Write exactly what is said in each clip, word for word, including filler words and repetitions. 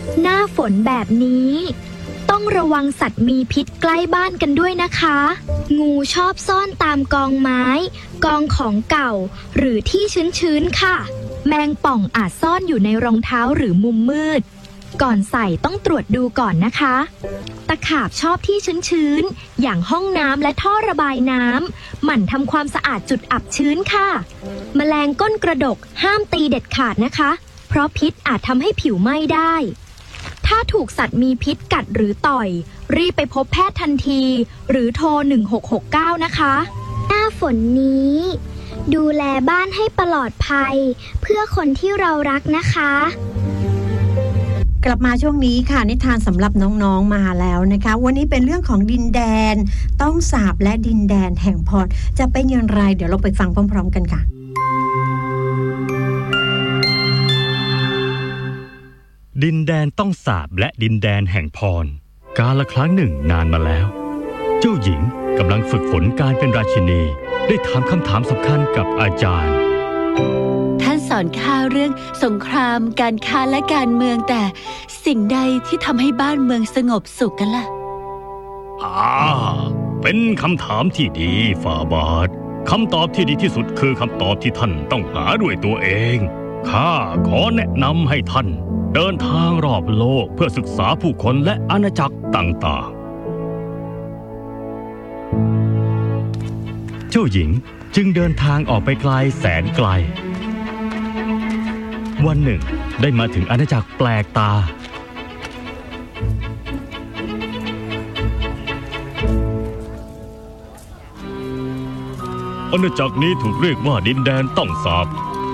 หน้าฝนแบบนี้ต้องระวังสัตว์มีพิษใกล้บ้านกันด้วยนะคะงูชอบซ่อนตามกองไม้กองของเก่าหรือที่ชื้นๆค่ะแมงป่องอาจซ่อนอยู่ในรองเท้าหรือมุมมืดก่อนใส่ต้องตรวจดูก่อนนะคะตะขาบชอบที่ชื้นๆอย่างห้องน้ำและท่อระบายน้ำหมั่นทำความสะอาดจุดอับชื้นค่ะแมลงก้นกระดกห้ามตีเด็ดขาดนะคะเพราะพิษอาจทำให้ผิวไหม้ได้ถ้าถูกสัตว์มีพิษกัดหรือต่อยรีบไปพบแพทย์ทันทีหรือโทรหนึ่งหกหกเก้านะคะหน้าฝนนี้ดูแลบ้านให้ปลอดภัยเพื่อคนที่เรารักนะคะกลับมาช่วงนี้ค่ะนิทานสำหรับน้องๆมาแล้วนะคะวันนี้เป็นเรื่องของดินแดนต้องสาปและดินแดนแห่งพรจะเป็นอย่างไรเดี๋ยวเราไปฟังพร้อมๆกันค่ะดินแดนต้องสาปและดินแดนแห่งพรกาลครั้งหนึ่งนานมาแล้วเจ้าหญิงกำลังฝึกฝนการเป็นราชินีได้ถามคำถามสำคัญกับอาจารย์ท่านสอนข้าเรื่องสงครามการค้าและการเมืองแต่สิ่งใดที่ทำให้บ้านเมืองสงบสุขกันล่ะอ่าเป็นคำถามที่ดีฝ่าบาทคำตอบที่ดีที่สุดคือคำตอบที่ท่านต้องหาด้วยตัวเองข้าขอแนะนำให้ท่านเดินทางรอบโลกเพื่อศึกษาผู้คนและอาณาจักรต่างๆเจ้าหญิงจึงเดินทางออกไปไกลแสนไกลวันหนึ่งได้มาถึงอาณาจักรแปลกตาอาณาจักรนี้ถูกเรียกว่าดินแดนต้องสาป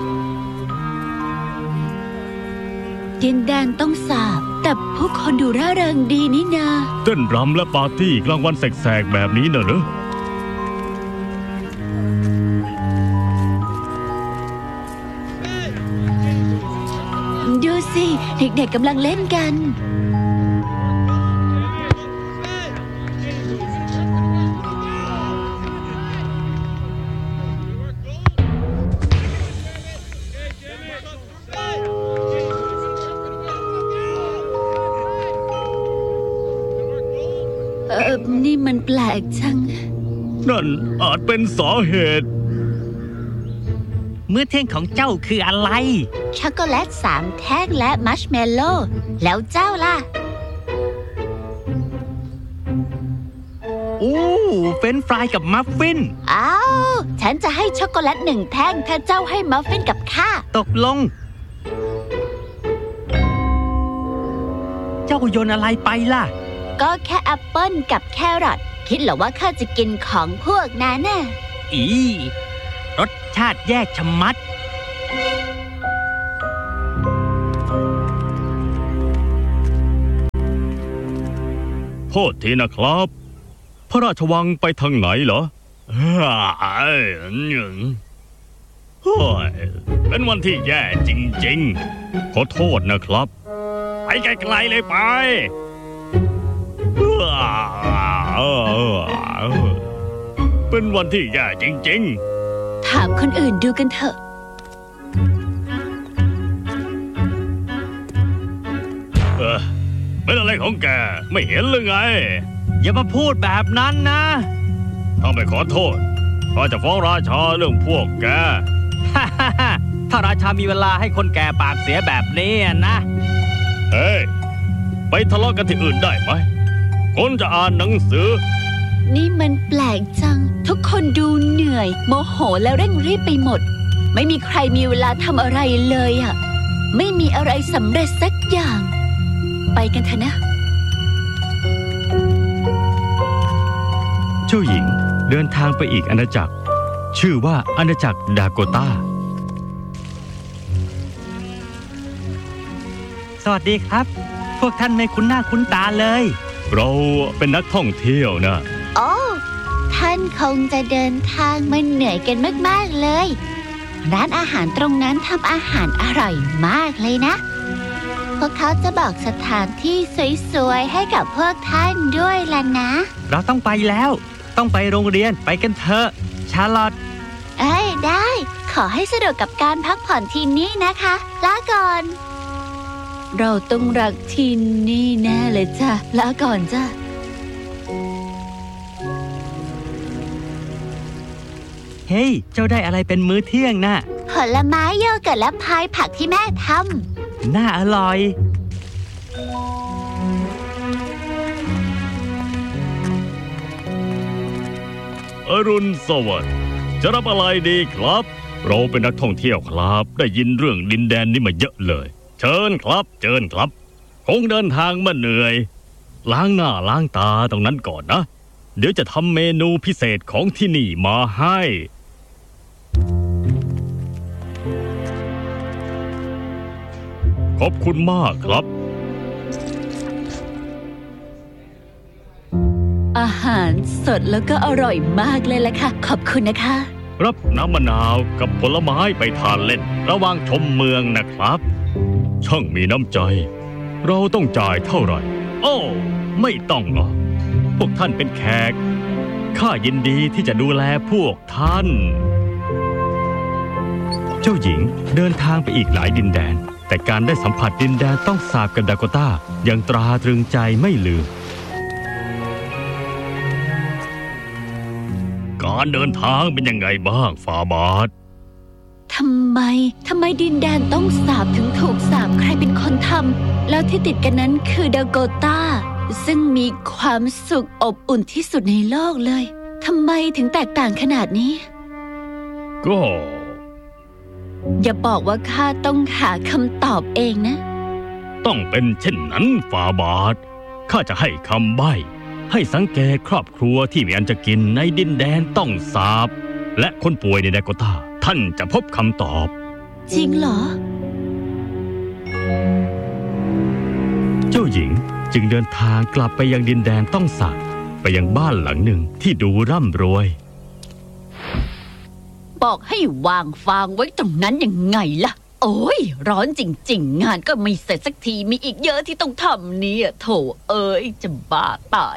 ดินแดนต้องสาปแต่พวกคนดูร่าเริงดีนี่นาเต้นรำและปาร์ตี้กลางวันแสกๆแบบนี้น่ะเหรอดูสิเด็กๆกำลังเล่นกันเออนี่มันแปลกจังนั่นอาจเป็นสาเหตุมื้อเที่ยงของเจ้าคืออะไรช็อกโกแลตสามแท่งและมัชเมลโล่แล้วเจ้าล่ะอู้เฟรนช์ฟรายกับมัฟฟินอ้าวฉันจะให้ช็อกโกแลตหนึ่งแท่งถ้าเจ้าให้มัฟฟินกับข้าตกลงเจ้าโยนอะไรไปล่ะก็แค่แอปเปิ้ลกับแครอทคิดเหรอว่าข้าจะกินของพวกนั้นน่ะอีรสชาติแย่ชะมัดโทษทีนะครับพระราชวังไปทางไหนเหรอเฮ้ยเป็นวันที่แย่จริงๆขอโทษนะครับไปไกลๆเลยไปเป็นวันที่แย่จริงๆถามคนอื่นดูกันเถอะเออเป็นอะไรของแกไม่เห็นหรือไงอย่ามาพูดแบบนั้นนะถ้าไม่ขอโทษข้าจะฟ้องราชาเรื่องพวกแกถ้าราชามีเวลาให้คนแก่ปากเสียแบบนี้นะเฮ้ยไปทะเลาะกันที่อื่นได้ไหมคนจะอ่านหนังสือนี่มันแปลกจังทุกคนดูเหนื่อยโมโหและเร่งรีบไปหมดไม่มีใครมีเวลาทำอะไรเลยอ่ะไม่มีอะไรสำเร็จสักอย่างไปกันเถอะนะเจ้าหญิงเดินทางไปอีกอาณาจักรชื่อว่าอาณาจักรดาโกตาสวัสดีครับพวกท่านไม่คุ้นหน้าคุ้นตาเลยเราเป็นนักท่องเที่ยวนะโอ้ท่านคงจะเดินทางมาเหนื่อยกันมากๆเลยร้านอาหารตรงนั้นทำอาหารอร่อยมากเลยนะพวกเขาจะบอกสถานที่สวยๆให้กับพวกท่านด้วยล่ะนะเราต้องไปแล้วต้องไปโรงเรียนไปกันเถอะชาร์ลอตเอ้ยได้ขอให้สะดวกกับการพักผ่อนที่นี่นะคะลาก่อนเราต้องรักที่นี่แน่เลยจ้ะลาก่อนจ้ะเฮ้ย เจ้าได้อะไรเป็นมื้อเที่ยงน่ะผลไม้โยเกิร์ตและพายผักที่แม่ทำน่าอร่อยอรุณสวัสดิ์จะรับอะไรดีครับเราเป็นนักท่องเที่ยวครับได้ยินเรื่องดินแดนนี้มาเยอะเลยเชิญครับเชิญครับคงเดินทางมาเหนื่อยล้างหน้าล้างตาตรงนั้นก่อนนะเดี๋ยวจะทำเมนูพิเศษของที่นี่มาให้ขอบคุณมากครับอาหารสดแล้วก็อร่อยมากเลยล่ะค่ะขอบคุณนะคะรับน้ำมะนาวกับผลไม้ไปทานเล่นระหว่างชมเมืองนะครับช่างมีน้ำใจเราต้องจ่ายเท่าไหร่โอ้ไม่ต้องหรอกพวกท่านเป็นแขกข้ายินดีที่จะดูแลพวกท่านเจ้าหญิงเดินทางไปอีกหลายดินแดนแต่การได้สัมผัสดินแดนต้องสาบกับดาโกต้ายังตราตรึงใจไม่ลืมการเดินทางเป็นยังไงบ้างฟาบาททำไมทำไมดินแดนต้องสาบถึงถูกสาบใครเป็นคนทำแล้วที่ติดกันนั้นคือดาโกต้าซึ่งมีความสุขอบอุ่นที่สุดในโลกเลยทำไมถึงแตกต่างขนาดนี้ก็อย่าบอกว่าข้าต้องหาคำตอบเองนะต้องเป็นเช่นนั้นฟาบาทข้าจะให้คำใบ้ให้สังเกตครอบครัวที่มีอันจะกินในดินแดนต้องสาบและคนป่วยในดาโกต้าท่านจะพบคำตอบจริงเหรอเจ้าหญิงจึงเดินทางกลับไปยังดินแดนต้องสาบไปยังบ้านหลังหนึ่งที่ดูร่ำรวยบอกให้วางฟางไว้ตรงนั้นยังไงล่ะโอ้ยร้อนจริงๆงานก็ไม่เสร็จสักทีมีอีกเยอะที่ต้องทำเนี่ยโถเอ้ยจะบ้าตาย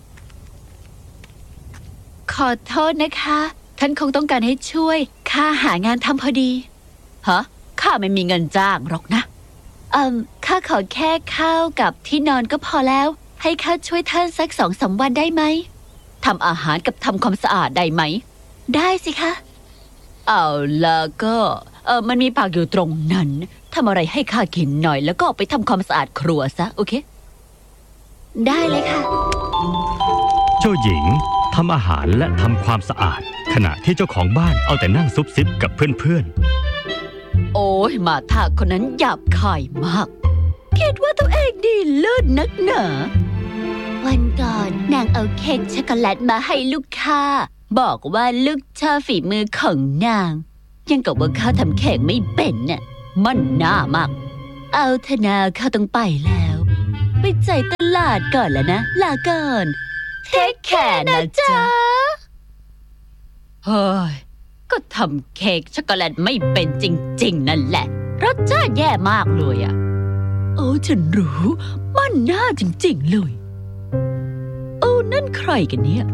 ขอโทษนะคะท่านคงต้องการให้ช่วยข้าหางานทำพอดีฮะข้าไม่มีเงินจ้างหรอกนะเอ่อข้าขอแค่ข้าวกับที่นอนก็พอแล้วให้ข้าช่วยท่านสักสองสามวันได้ไหมทำอาหารกับทำความสะอาดได้ไหมได้สิคะเอาแล้วก็เออมันมีปากอยู่ตรงนั้นทำอะไรให้ข้ากินหน่อยแล้วก็ไปทำความสะอาดครัวซะโอเคได้เลยค่ะเจ้าหญิงทำอาหารและทำความสะอาดขณะที่เจ้าของบ้านเอาแต่นั่งซุบซิบกับเพื่อนๆโอ้ยมาทาคนนั้นหยาบคายมากคิดว่าตัวเองดีเลิศนักหนาวันก่อนนางเอาเค้กช็อกโกแลตมาให้ลูกค้าบอกว่าลูกชอบฝีมือของนางยังกับว่าข้าทำเค้กไม่เป็นน่ะมันน่ามากเอาเถอะนาข้าต้องไปแล้วไปจ่ายตลาดก่อนแล้วนะลาก่อนเทคแคร์นะจ๊ะเฮ้ยก็ทำเค้กช็อกโกแลตไม่เป็นจริงๆนั่นแหละรสชาติแย่มากเลยอ่ะโอ้ฉันรู้มันน่าจริงๆเลยโอ้นั่นใครกันเนี่ย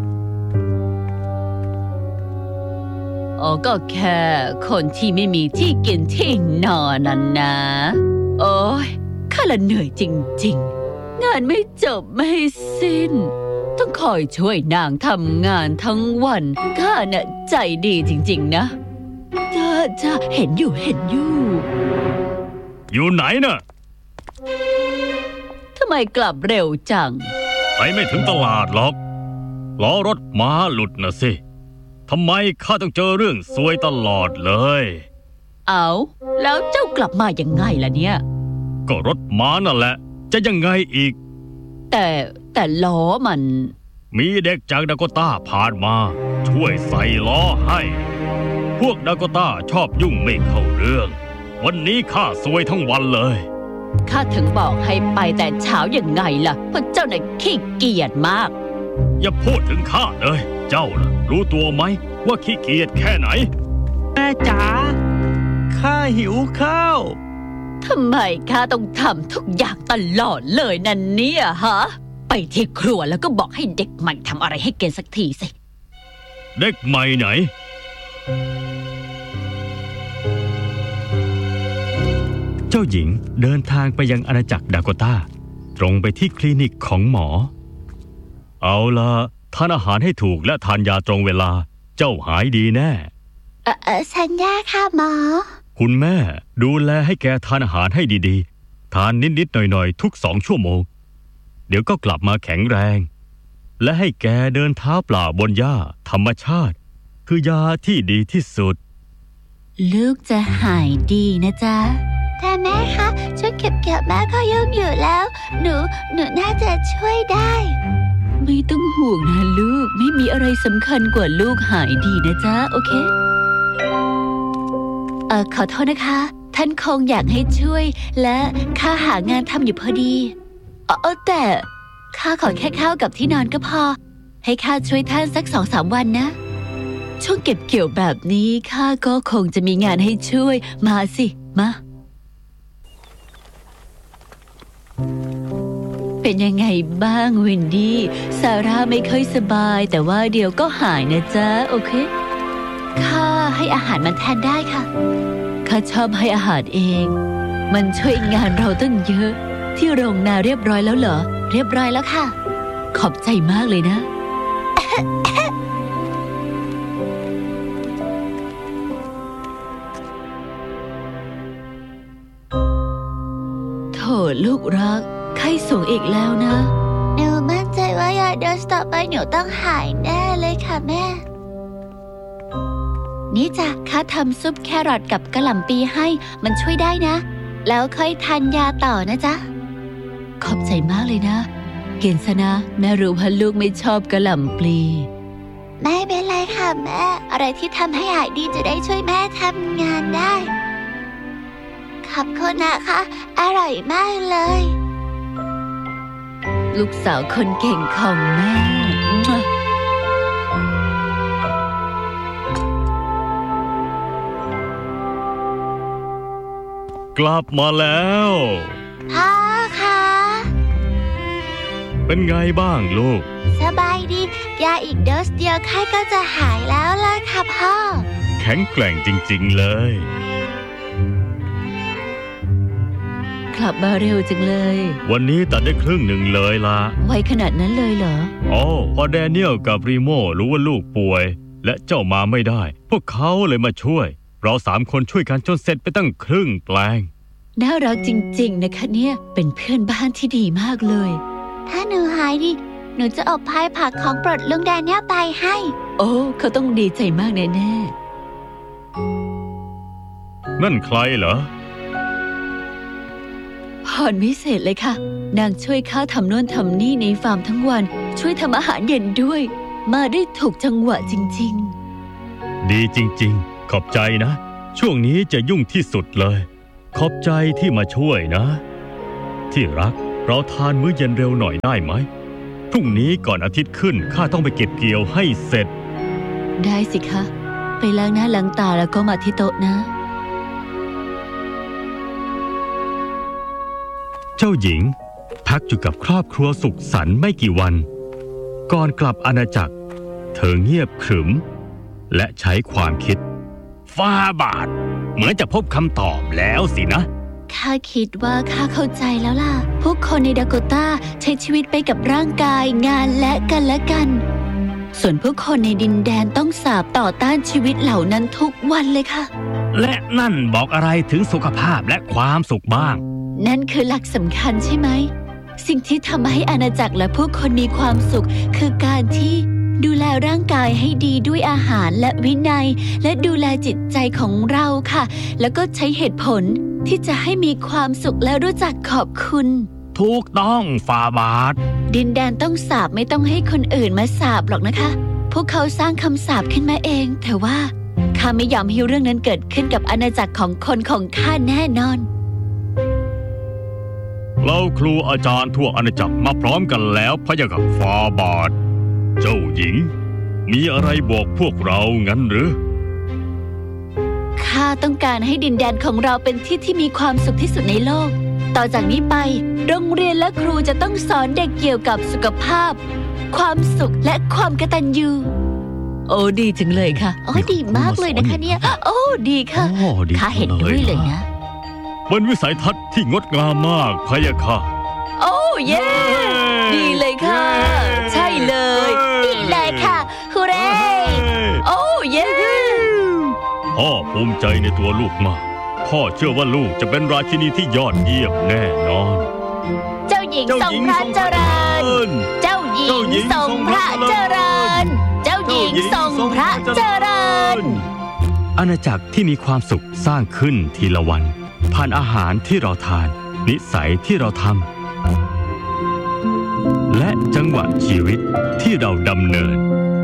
อ๋อก็แค่คนที่ไม่มีที่กินที่นอนนั่นนะโอ้ยข้าละเหนื่อยจริงๆงานไม่จบไม่สิ้นต้องคอยช่วยนางทำงานทั้งวันข้าน่ะใจดีจริงๆนะจ้าจ้าเห็นอยู่เห็นอยู่อยู่ไหนน่ะทำไมกลับเร็วจังไปไม่ถึงตลาดหรอกล้อรถม้าหลุดนะสิทำไมข้าต้องเจอเรื่องซวยตลอดเลยเอาแล้วเจ้ากลับมายังไงล่ะเนี่ยก็รถม้านั่นแหละจะยังไงอีกแต่แต่ล้อมันมีเด็กจากดาโกต้าผ่านมาช่วยใส่ล้อให้พวกดาโกต้าชอบยุ่งไม่เข้าเรื่องวันนี้ข้าซวยทั้งวันเลยข้าถึงบอกให้ไปแต่เช้ายังไงล่ะเพราะเจ้าน่ะขี้เกียจมากอย่าพูดถึงข้าเลยเจ้าน่ะรู้ตัวไหมว่าขี้เกียจแค่ไหนแม่จ๋าข้าหิวข้าวทำไมข้าต้องทำทุกอย่างตลอดเลยนั่นเนี่ยฮะไปที่ครัวแล้วก็บอกให้เด็กใหม่ทำอะไรให้กินสักทีสิเด็กใหม่ไหนเจ้าาหญิงเดินทางไปยังอาณาจักรดาโกตาตรงไปที่คลินิกของหมอเอาละทานอาหารให้ถูกและทานยาตรงเวลาเจ้าหายดีแน่เออเออสัญญาค่ะหมอคุณแม่ดูแลให้แกทานอาหารให้ดีๆทานนิดๆหน่อยๆทุกสองชั่วโมงเดี๋ยวก็กลับมาแข็งแรงและให้แกเดินเท้าเปล่าบนหญ้าธรรมชาติคือยาที่ดีที่สุดลูกจะหายดีนะจ๊ะแต่แม่คะช่วยเก็บเกี่ยวแม่ก็ยุ่งอยู่แล้วหนูหนูน่าจะช่วยได้ไม่ต้องห่วงนะลูกไม่มีอะไรสำคัญกว่าลูกหายดีนะจ๊ะโอเคเอ่อขอโทษนะคะท่านคงอยากให้ช่วยและข้าหางานทำอยู่พอดีเออแต่ข้าขอแค่ข้าวกับที่นอนก็พอให้ข้าช่วยท่านสักสองสามวันนะช่วงเก็บเกี่ยวแบบนี้ข้าก็คงจะมีงานให้ช่วยมาสิมาเป็นยังไงบ้างวินดี้ซาร่าไม่ค่อยสบายแต่ว่าเดี๋ยวก็หายนะจ๊ะโอเคข้าให้อาหารมันแทนได้ค่ะข้าชอบให้อาหารเองมันช่วยงานเราตั้งเยอะที่โรงนาเรียบร้อยแล้วเหรอเรียบร้อยแล้วค่ะขอบใจมากเลยนะ โถลูกรักไข้สูงอีกแล้วนะหนูมั่นใจว่ายาโดสต่อไปหนูต้องหายแน่เลยค่ะแม่นี่จ้ะข้าทำซุปแครอทกับกะหล่ำปีให้มันช่วยได้นะแล้วค่อยทานยาต่อนะจ๊ะขอบใจมากเลยนะเกณฑ์ซะนะแม่รู้ว่าลูกไม่ชอบกะหล่ำปลีไม่เป็นไรค่ะแม่อะไรที่ทำให้หายดีจะได้ช่วยแม่ทำงานได้ขอบคุณนะคะอร่อยมากเลยลูกสาวคนเก่งของแม่กลับมาแล้วพ่อคะเป็นไงบ้างลูกสบายดียาอีกโดสเดียวไข้ก็จะหายแล้วล่ะค่ะพ่อแข็งแกร่งจริงๆเลยกลับมาเร็วจังเลยวันนี้ตัดได้ครึ่งหนึ่งเลยล่ะไวขนาดนั้นเลยเหรออ๋อพอแดเนียลกับรีโม่รู้ว่าลูกป่วยและเจ้ามาไม่ได้พวกเขาเลยมาช่วยเราสามคนช่วยกันจนเสร็จไปตั้งครึ่งแปลงน่ารักจริงๆนะคะเนี่ยเป็นเพื่อนบ้านที่ดีมากเลยถ้าหนูหายดีหนูจะอบพายผักของโปรดลุงแดเนียลไปให้โอ้เขาต้องดีใจมากแน่ๆนั่นใครเหรอพรพิเศษเลยค่ะนางช่วยข้าทำโน่นทำนี่ในฟาร์มทั้งวันช่วยทำอาหารเย็นด้วยมาได้ถูกจังหวะจริงๆดีจริงๆขอบใจนะช่วงนี้จะยุ่งที่สุดเลยขอบใจที่มาช่วยนะที่รักเราทานมื้อเย็นเร็วหน่อยได้ไหมพรุ่งนี้ก่อนอาทิตย์ขึ้นข้าต้องไปเก็บเกี่ยวให้เสร็จได้สิคะไปล้างหน้าล้างตาแล้วก็มาที่โต๊ะนะเจ้าหญิงพักอยู่กับครอบครัวสุขสันต์ไม่กี่วันก่อนกลับอาณาจักรเธอเงียบขรึมและใช้ความคิดฟ้าบาทเหมือนจะพบคำตอบแล้วสินะข้าคิดว่าข้าเข้าใจแล้วล่ะพวกคนในดาโกตาใช้ชีวิตไปกับร่างกายงานและกันและกันส่วนพวกคนในดินแดนต้องสาบต่อต้านชีวิตเหล่านั้นทุกวันเลยค่ะและนั่นบอกอะไรถึงสุขภาพและความสุขบ้างนั่นคือหลักสำคัญใช่ไหมสิ่งที่ทำให้อาณาจักรและผู้คนมีความสุขคือการที่ดูแลร่างกายให้ดีด้วยอาหารและวินัยและดูแลจิตใจของเราค่ะแล้วก็ใช้เหตุผลที่จะให้มีความสุขและรู้จักขอบคุณถูกต้องฝ่าบาทดินแดนต้องสาปไม่ต้องให้คนอื่นมาสาปหรอกนะคะพวกเขาสร้างคำสาปขึ้นมาเองแต่ว่าข้าไม่ยอมให้เรื่องนั้นเกิดขึ้นกับอาณาจักรของคนของข้าแน่นอนเราครูอาจารย์ทั่วอาณาจักรมาพร้อมกันแล้วพะยะค่ะฝ่าบาทเจ้าหญิงมีอะไรบอกพวกเรางั้นหรือข้าต้องการให้ดินแดนของเราเป็นที่ที่มีความสุขที่สุดในโลกต่อจากนี้ไปโรงเรียนและครูจะต้องสอนเด็กเกี่ยวกับสุขภาพความสุขและความกตัญญูโอ้ดีจังเลยค่ะโอ้ดีมากเลยนะคะเนี่ยโอ้ดีค่ะข้าเห็นด้วยเลยนะเป็นวิสัยทัศน์ที่งดงามมากพะยะค่ะโอ้เย่ดีเลยค่ะใช่เลยดีเลยค่ะฮูเร่โอ้เย่พ่อภูมิใจในตัวลูกมากพ่อเชื่อว่าลูกจะเป็นราชินีที่ยอดเยี่ยมแน่นอนเจ้าหญิงทรงพระเจริญเจ้าหญิงทรงพระเจริญเจ้าหญิงทรงพระเจริญอาณาจักรที่มีความสุขสร้างขึ้นทีละวันผ่านอาหารที่เราทานนิสัยที่เราทำและจังหวะชีวิตที่เราดำเนิน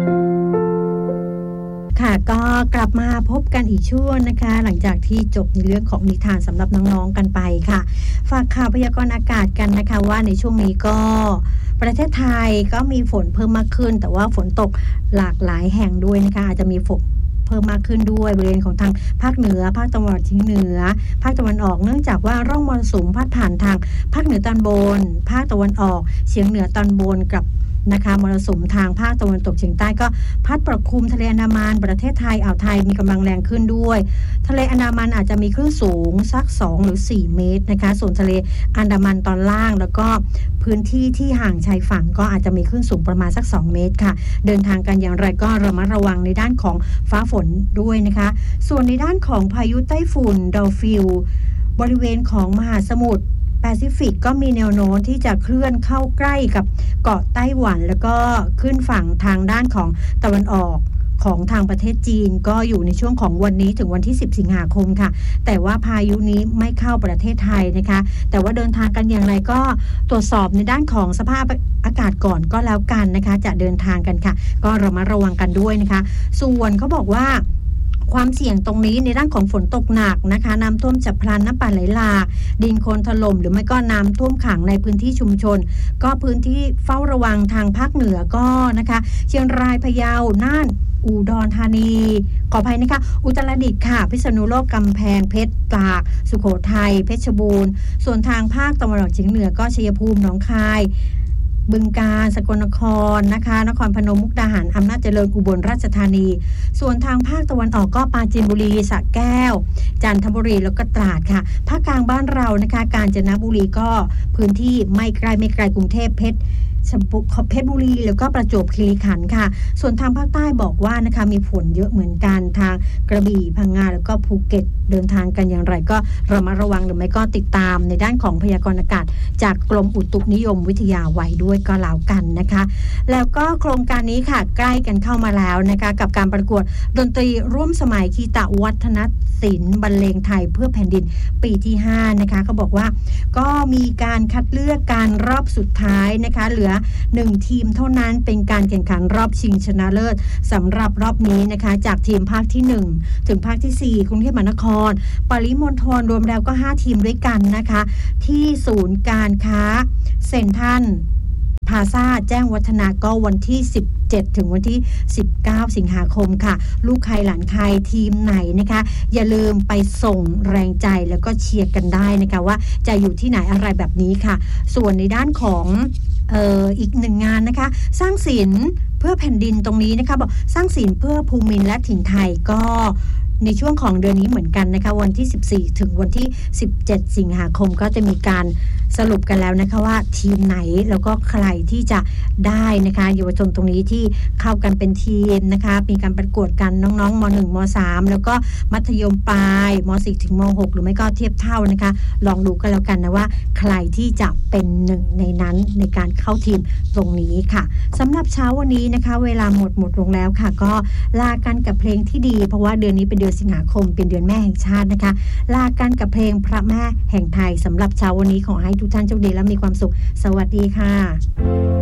ค่ะก็กลับมาพบกันอีกช่วงนะคะหลังจากที่จบในเรื่องของนิทานสำหรับน้องๆกันไปค่ะฝากข่าวพยากรณ์อากาศกันนะคะว่าในช่วงนี้ก็ประเทศไทยก็มีฝนเพิ่มมากขึ้นแต่ว่าฝนตกหลากหลายแห่งด้วยนะคะอาจจะมีฝนเพิ่มมากขึ้นด้วยบริเวณของทางภาคเหนือภาคตะวันออกเฉียงเหนือภาคตะวันออกเนื่องจากว่าร่องมรสุมพัดผ่านทางภาคเหนือตอนบนภาคตะวันออกเฉียงเหนือตอนบนกับนะคะมรสุมทางภาคตะวันตกเฉียงใต้ก็พัดปกคลุมทะเลอันดามันประเทศไทยอ่าวไทยมีกำลังแรงขึ้นด้วยทะเลอันดามันอาจจะมีคลื่นสูงสักสองหรือสี่เมตรนะคะส่วนทะเลอันดามันตอนล่างแล้วก็พื้นที่ที่ห่างชายฝั่งก็อาจจะมีคลื่นสูงประมาณสักสองเมตรค่ะเดินทางกันอย่างไรก็ระมัดระวังในด้านของฟ้าฝนด้วยนะคะส่วนในด้านของพายุไต้ฝุ่นดอลฟิลบริเวณของมหาสมุทรแปซิฟิกก็มีแนวโน้มที่จะเคลื่อนเข้าใกล้กับเกาะไต้หวันแล้วก็ขึ้นฝั่งทางด้านของตะวันออกของทางประเทศจีนก็อยู่ในช่วงของวันนี้ถึงวันที่สิบสิงหาคมค่ะแต่ว่าพายุนี้ไม่เข้าประเทศไทยนะคะแต่ว่าเดินทางกันอย่างไรก็ตรวจสอบในด้านของสภาพอากาศก่อนก็แล้วกันนะคะจะเดินทางกันค่ะก็ระมัดระวังกันด้วยนะคะส่วนเขาบอกว่าความเสี่ยงตรงนี้ในด้านของฝนตกหนักนะคะน้ำท่วมฉับพลันน้ำป่าไหลหลากดินโคลนถล่มหรือไม่ก็น้ำท่วมขังในพื้นที่ชุมชนก็พื้นที่เฝ้าระวังทางภาคเหนือก็นะคะเชียงรายพะเยาน่านอุดรธานีขออภัยนะคะอุตรดิตถ์ค่ะพิษณุโลกกำแพงเพชรตากสุโขทัยเพชรบูรณ์ส่วนทางภาคตะวันออกเฉียงเหนือก็ชัยภูมิหนองคายบึงกาฬสกลนครนะคะนครพนมมุกดาหารอำนาจเจริญอุบลราชธานีส่วนทางภาคตะวันออกก็ปราจีนบุรีสระแก้วจันทบุรีแล้วก็ตราดค่ะภาคกลางบ้านเรานะคะกาญจนบุรีก็พื้นที่ไม่ไกลไม่ไกลกรุงเทพเพชรเพชรบุรีแล้วก็ประจวบคีรีขันธ์ค่ะส่วนทางภาคใต้บอกว่านะคะมีฝนเยอะเหมือนกันทางกระบี่พังงาแล้วก็ภูเก็ตเดินทางกันอย่างไรก็ระมัดระวังหรือไม่ก็ติดตามในด้านของพยากรณ์อากาศจากกรมอุตุนิยมวิทยาไว้ด้วยก็แล้วกันนะคะแล้วก็โครงการนี้ค่ะใกล้กันเข้ามาแล้วนะคะกับการประกวดดนตรีร่วมสมัยคีตวัฒนศิลป์บรรเลงไทยเพื่อแผ่นดินปีที่ห้านะคะเขาบอกว่าก็มีการคัดเลือกการรอบสุดท้ายนะคะเหลือหนึ่งทีมเท่านั้นเป็นการแข่งขันรอบชิงชนะเลิศสำหรับรอบนี้นะคะจากทีมภาคที่หนึ่งถึงภาคที่สี่กรุงเทพมหานครปริมณฑลรวมแล้วก็ห้าทีมด้วยกันนะคะที่ศูนย์การค้าเซ็นทรัลพาซาแจ้งวัฒนาก็วันที่สิบเจ็ดถึงวันที่สิบเก้าสิงหาคมค่ะลูกใครหลานใครทีมไหนนะคะอย่าลืมไปส่งแรงใจแล้วก็เชียร์กันได้นะคะว่าจะอยู่ที่ไหนอะไรแบบนี้ค่ะส่วนในด้านของเอ่ออีกหนึ่งงานนะคะสร้างศิลป์เพื่อแผ่นดินตรงนี้นะคะบอกสร้างศิลป์เพื่อภูมิและถิ่นไทยก็ในช่วงของเดือนนี้เหมือนกันนะคะวันที่สิบสี่ถึงวันที่สิบเจ็ดสิงหาคมก็จะมีการสรุปกันแล้วนะคะว่าทีมไหนแล้วก็ใครที่จะได้นะคะเยาวชนตรงนี้ที่เข้ากันเป็นทีมนะคะมีการประกวดกันน้องๆม.หนึ่ง ม.สาม แล้วก็มัธยมปลายม.สี่ ถึงม.หก หรือไม่ก็เทียบเท่านะคะลองดูกันแล้วกันนะว่าใครที่จะเป็นหนึ่งในนั้นในการเข้าทีมตรงนี้ค่ะสำหรับเช้าวันนี้นะคะเวลาหมดหมดลงแล้วค่ะก็ลากันกับเพลงที่ดีเพราะว่าเดือนนี้เป็นเดือนสิงหาคมเป็นเดือนแม่แห่งชาตินะคะลากันกับเพลงพระแม่แห่งไทยสำหรับเช้าวันนี้ขอให้ทุกท่านโชคดีและมีความสุขสวัสดีค่ะ